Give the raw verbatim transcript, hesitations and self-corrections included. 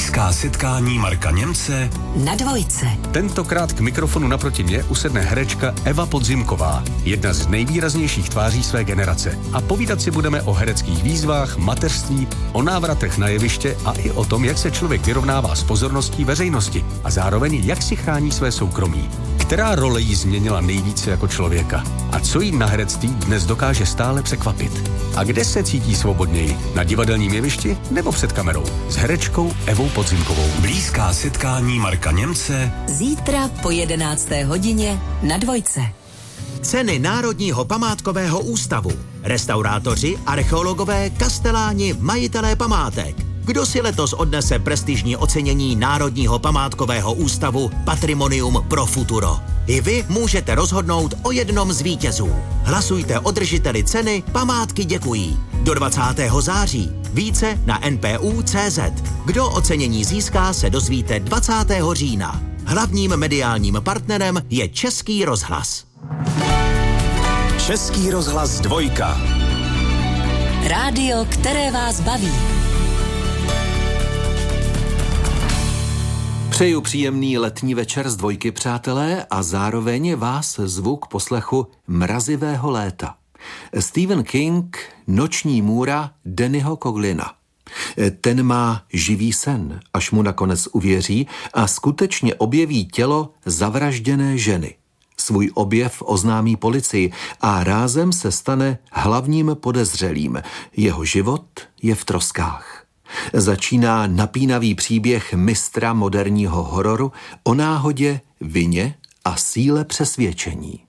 Blízká setkání Marka Němce na Dvojce. Tentokrát k mikrofonu naproti mě usedne herečka Eva Podzimková, jedna z nejvýraznějších tváří své generace. A povídat si budeme o hereckých výzvách, mateřství, o návratech na jeviště a i o tom, jak se člověk vyrovnává s pozorností veřejnosti a zároveň jak si chrání své soukromí. Která role jí změnila nejvíce jako člověka? A co jí na herectví dnes dokáže stále překvapit? A kde se cítí svobodněji? Na divadelním jevišti nebo před kamerou? S herečkou Evou Podzimkovou. Blízká setkání Marka Němce Zítra po jedenácté hodině na Dvojce. Ceny Národního památkového ústavu. Restaurátoři, archeologové, kasteláni, majitelé památek. Kdo si letos odnese prestižní ocenění Národního památkového ústavu Patrimonium pro futuro? I vy můžete rozhodnout o jednom z vítězů. Hlasujte o držiteli ceny Památky děkují. Do dvacátého září. Více na en pé ú tečka cé zet. Kdo ocenění získá, se dozvíte dvacátého října. Hlavním mediálním partnerem je Český rozhlas. Český rozhlas Dvojka. Rádio, které vás baví. Přeju příjemný letní večer z Dvojky, přátelé, a zároveň vás zvu k poslechu mrazivého léta. Stephen King, Noční můra Dannyho Coglina. Ten má živý sen, až mu nakonec uvěří a skutečně objeví tělo zavražděné ženy. Svůj objev oznámí policii a rázem se stane hlavním podezřelým. Jeho život je v troskách. Začíná napínavý příběh mistra moderního hororu o náhodě, vině a síle přesvědčení.